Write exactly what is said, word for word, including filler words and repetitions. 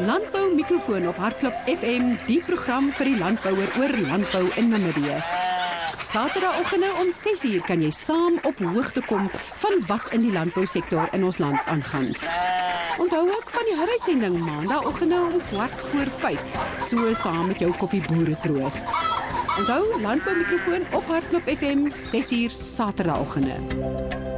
Landbou Mikrofoon op Hardklop F M, die program vir die landbouer oor landbou in Namibië. Saterdagoggende om ses uur kan jy saam op hoogte kom van wat in die landbousektor in ons land aangaan. Onthou ook van die heruitsending maandagooggende om kwart voor vyf, so saam met jou koppie boere troos. Onthou, Landbou Mikrofoon op Hardklop F M, ses uur Saterdagoggende.